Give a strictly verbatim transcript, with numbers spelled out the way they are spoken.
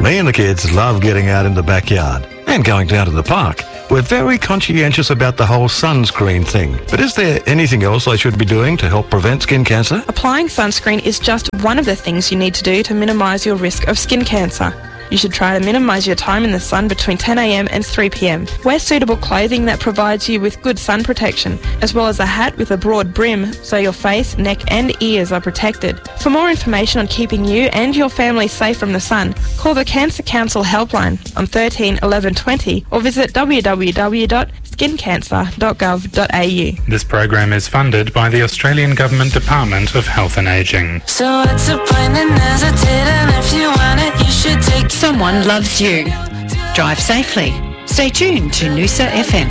Me and the kids love getting out in the backyard and going down to the park. We're very conscientious about the whole sunscreen thing. But is there anything else I should be doing to help prevent skin cancer? Applying sunscreen is just one of the things you need to do to minimise your risk of skin cancer. You should try to minimise your time in the sun between ten a m and three p m. Wear suitable clothing that provides you with good sun protection, as well as a hat with a broad brim so your face, neck and ears are protected. For more information on keeping you and your family safe from the sun, call the Cancer Council helpline on thirteen eleven twenty or visit w w w dot skin cancer dot gov dot a u. This program is funded by the Australian Government Department of Health and Ageing. So what's the point in hesitating? If you want it, you should take it. Someone loves you. Drive safely. Stay tuned to Noosa F M.